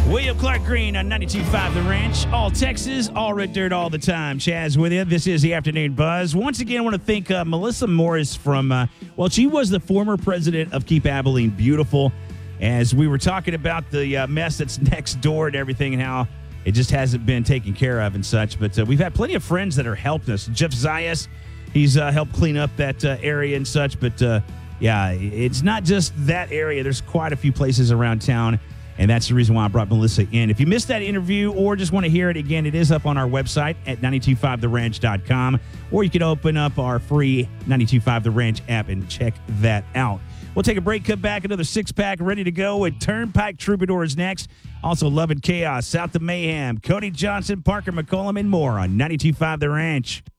William Clark Green on 92.5 The Ranch. All Texas, all red dirt all the time. Chaz with you. This is the Afternoon Buzz. Once again, I want to thank Melissa Morris from, she was the former president of Keep Abilene Beautiful. As we were talking about the mess that's next door and everything and how it just hasn't been taken care of and such. But we've had plenty of friends that are helping us. Jeff Zayas, he's helped clean up that area and such. But, it's not just that area. There's quite a few places around town. And that's the reason why I brought Melissa in. If you missed that interview or just want to hear it again, it is up on our website at 925theranch.com. Or you can open up our free 925 The Ranch app and check that out. We'll take a break, come back, another six-pack ready to go. And Turnpike Troubadours next. Also Love and Chaos, South of Mayhem, Cody Johnson, Parker McCollum, and more on 925 The Ranch.